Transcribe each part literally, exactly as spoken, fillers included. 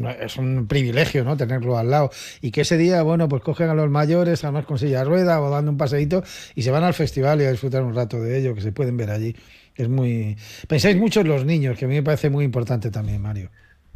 un, es un privilegio, ¿no?, tenerlo al lado. Y que ese día, bueno, pues cogen a los mayores, además con silla de rueda o dando un paseíto, y se van al festival y a disfrutar un rato de ello, que se pueden ver allí. Es muy... Pensáis mucho en los niños, que a mí me parece muy importante también, Mario.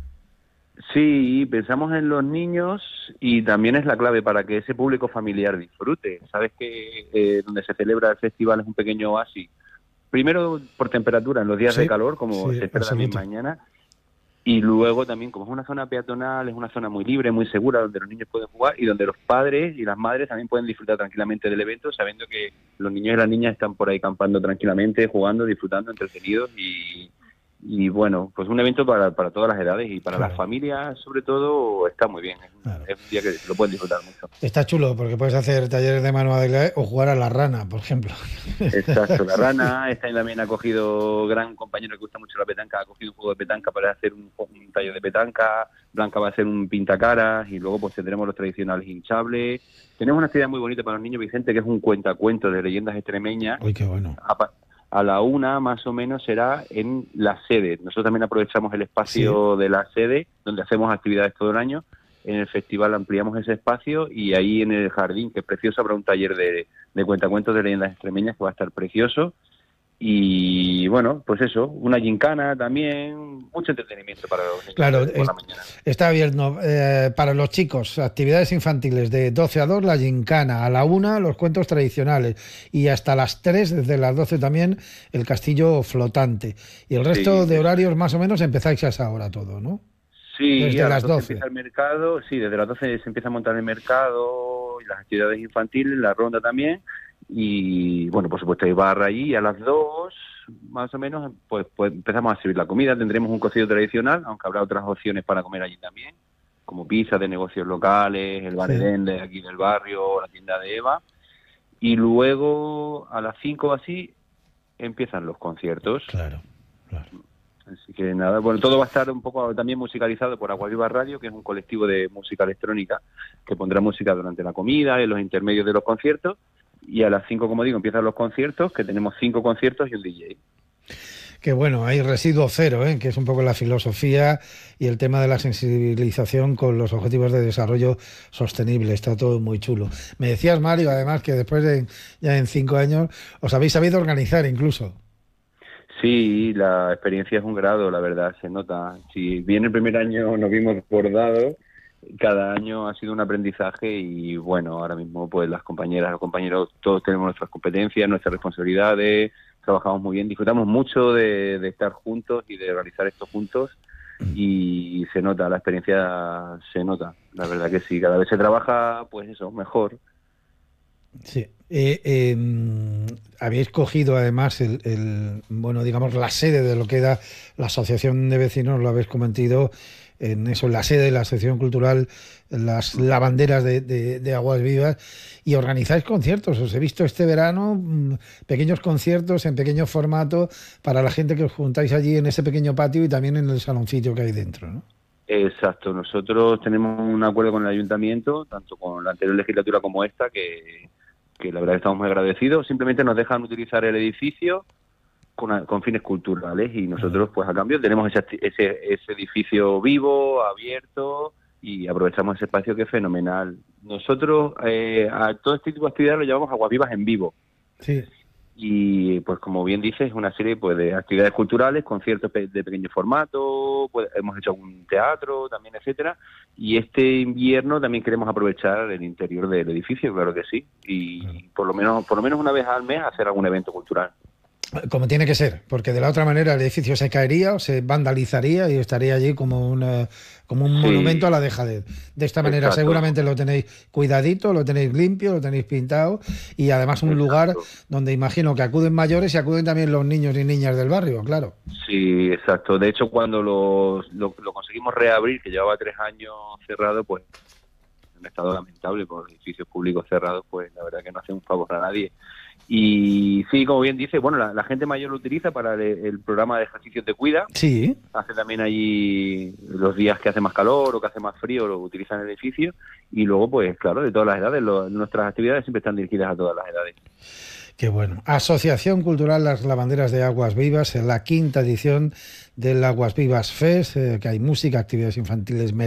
Sí, pensamos en los niños y también es la clave para que ese público familiar disfrute. Sabes que eh, donde se celebra el festival es un pequeño oasis. Primero por temperatura en los días de Sí, calor, como sí, se espera también absoluto. mañana. Y luego también, como es una zona peatonal, es una zona muy libre, muy segura, donde los niños pueden jugar y donde los padres y las madres también pueden disfrutar tranquilamente del evento, sabiendo que los niños y las niñas están por ahí campando tranquilamente, jugando, disfrutando, entretenidos y, y bueno, pues un evento para, para todas las edades y para las Claro, familias, sobre todo, está muy bien. Es un, claro. es un día que lo pueden disfrutar mucho. Está chulo porque puedes hacer talleres de manualidades o jugar a la rana, por ejemplo. Exacto, la rana, esta también ha cogido, gran compañero que gusta mucho la petanca, ha cogido un juego de petanca para hacer un, un taller de petanca, Blanca va a hacer un pintacaras y luego pues tendremos los tradicionales hinchables. Tenemos una actividad muy bonita para los niños, Vicente, que es un cuentacuentos de leyendas extremeñas. Uy, qué bueno. A, pa- a la una más o menos será en la sede. Nosotros también aprovechamos el Sí, espacio de la sede, donde hacemos actividades todo el año. En el festival ampliamos ese espacio y ahí en el jardín, que es precioso, habrá un taller de, de cuentacuentos de leyendas extremeñas que va a estar precioso. Y bueno, pues eso, una gincana también, mucho entretenimiento para los niños claro, por es- la mañana. está abierto eh, para los chicos, actividades infantiles de doce a dos, la gincana, a la una los cuentos tradicionales y hasta las tres, desde las doce también, el castillo flotante. Y el resto Sí, de eso horarios es. más o menos empezáis a esa hora todo, ¿no? Sí, Desde a las las doce doce. empieza el mercado, sí, desde las doce se empieza a montar el mercado y las actividades infantiles, la ronda también, y bueno, por supuesto hay barra allí, y a las dos más o menos, pues, pues empezamos a servir la comida, tendremos un cocido tradicional, aunque habrá otras opciones para comer allí también, como pizza de negocios locales, el bar Sí, Edén de aquí del barrio, la tienda de Eva, y luego a las cinco así empiezan los conciertos. claro, claro. Así que nada, bueno, todo va a estar un poco también musicalizado por Agua Viva Radio, que es un colectivo de música electrónica que pondrá música durante la comida, en los intermedios de los conciertos, y a las cinco, como digo, empiezan los conciertos, que tenemos cinco conciertos y un D J. Que bueno, hay residuo cero, ¿eh?, que es un poco la filosofía y el tema de la sensibilización con los objetivos de desarrollo sostenible. Está todo muy chulo. Me decías, Mario, además, que después de ya en cinco años os habéis sabido organizar incluso. Sí, la experiencia es un grado, la verdad, se nota. Si bien el primer año nos vimos desbordados, cada año ha sido un aprendizaje y bueno, ahora mismo pues las compañeras, los compañeros, todos tenemos nuestras competencias, nuestras responsabilidades, trabajamos muy bien, disfrutamos mucho de, de estar juntos y de realizar esto juntos y se nota, la experiencia se nota, la verdad que sí, cada vez se trabaja pues eso, mejor. Sí. Eh, eh, habéis cogido además el, el, bueno, digamos, la sede de lo que era la Asociación de Vecinos, lo habéis comentado en eso, la sede de la Asociación Cultural, las lavanderas de, de, de Aguas Vivas, y organizáis conciertos. Os he visto este verano mmm, pequeños conciertos en pequeño formato para la gente que os juntáis allí en ese pequeño patio y también en el saloncillo que hay dentro, ¿no? Exacto, nosotros tenemos un acuerdo con el ayuntamiento, tanto con la anterior legislatura como esta, que, que la verdad que estamos muy agradecidos. Simplemente nos dejan utilizar el edificio con, con fines culturales y nosotros, pues a cambio, tenemos ese, ese, ese edificio vivo, abierto y aprovechamos ese espacio que es fenomenal. Nosotros eh, a todo este tipo de actividades lo llamamos Aguas Vivas en vivo. Sí. Y pues como bien dices, es una serie pues de actividades culturales, conciertos pe- de pequeño formato, pues, hemos hecho algún teatro también, etcétera. Y este invierno también queremos aprovechar el interior del edificio, claro que sí, y por lo menos por lo menos una vez al mes hacer algún evento cultural. Como tiene que ser, porque de la otra manera el edificio se caería o se vandalizaría y estaría allí como, una, como un monumento a Sí, la dejadez. De esta manera exacto, seguramente lo tenéis cuidadito, lo tenéis limpio, lo tenéis pintado y además un lugar exacto. donde imagino que acuden mayores y acuden también los niños y niñas del barrio, claro. Sí, exacto. De hecho, cuando lo, lo, lo conseguimos reabrir, que llevaba tres años cerrado, pues en un estado lamentable por los edificios públicos cerrados, pues la verdad que no hace un favor a nadie. Y sí, como bien dice, bueno, la, la gente mayor lo utiliza para el, el programa de ejercicios de cuida. Sí, Hace también allí los días que hace más calor o que hace más frío, lo utilizan en el edificio. Y luego, pues claro, de todas las edades. Lo, nuestras actividades siempre están dirigidas a todas las edades. qué bueno. Asociación Cultural Las Lavanderas de Aguas Vivas, en la quinta edición del Aguas Vivas Fest, eh, que hay música, actividades infantiles.